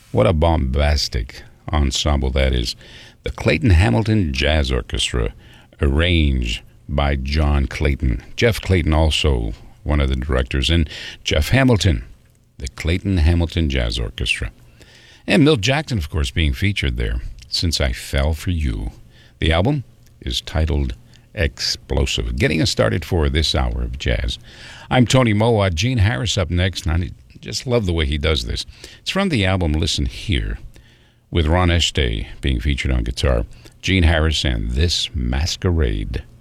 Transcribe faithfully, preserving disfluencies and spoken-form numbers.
What a bombastic ensemble that is. The Clayton Hamilton Jazz Orchestra, arranged by John Clayton. Jeff Clayton, also one of the directors, and Jeff Hamilton, the Clayton Hamilton Jazz Orchestra. And Milt Jackson, of course, being featured there. Since I Fell for You. The album is titled Explosive. Getting us started for this hour of jazz. I'm Tony Mowat. Gene Harris up next, and I just love the way he does this. It's from the album Listen Here, with Ron Este being featured on guitar. Gene Harris and This Masquerade.